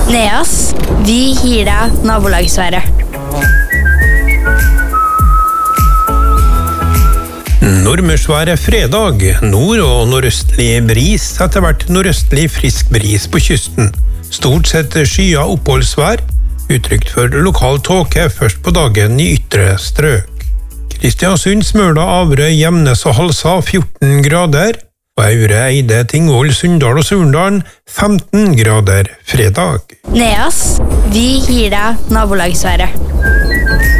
Neas, vi gir deg nabolagsværet. Nordmørsværet fredag, nord- og nordøstlig bris, etter hvert nordøstlig frisk bris på kysten. Stort sett skya oppholdsvær, utrygt for lokal tåke først på dagen i ytre strøk. Kristiansund, Smøla, Averøy, Gjemnes og Halsa 14 grader, og Aure, Eide, Tingvoll, Sunndal og Surndalen 15 grader fredag. Neas, vi gir deg nabolagsværet.